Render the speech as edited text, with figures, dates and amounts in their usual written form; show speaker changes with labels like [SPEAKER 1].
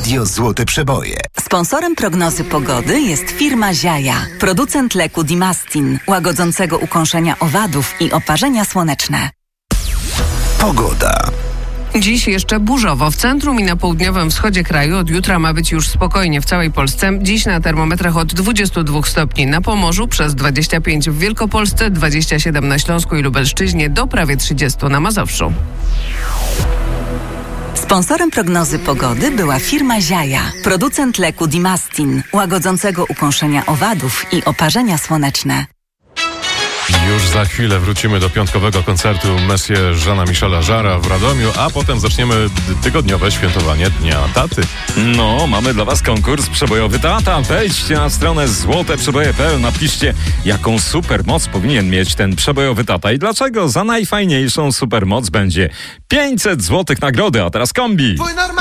[SPEAKER 1] Radio Złote Przeboje.
[SPEAKER 2] Sponsorem prognozy pogody jest firma Ziaja, producent leku Dimastin, łagodzącego ukąszenia owadów i oparzenia słoneczne.
[SPEAKER 1] Pogoda.
[SPEAKER 3] Dziś jeszcze burzowo. W centrum i na południowym wschodzie kraju od jutra ma być już spokojnie w całej Polsce. Dziś na termometrach od 22 stopni na Pomorzu, przez 25 w Wielkopolsce, 27 na Śląsku i Lubelszczyźnie, do prawie 30 na Mazowszu.
[SPEAKER 2] Sponsorem prognozy pogody była firma Ziaja, producent leku Dimastin, łagodzącego ukąszenia owadów i oparzenia słoneczne.
[SPEAKER 4] Już za chwilę wrócimy do piątkowego koncertu Messiah Jeana-Michela Jarre'a w Radomiu, a potem zaczniemy tygodniowe świętowanie Dnia Taty.
[SPEAKER 5] No, mamy dla Was konkurs Przebojowy Tata. Wejdźcie na stronę złoteprzeboje.pl, napiszcie, jaką supermoc powinien mieć ten przebojowy tata i dlaczego za najfajniejszą supermoc będzie 500 złotych nagrody. A teraz kombi.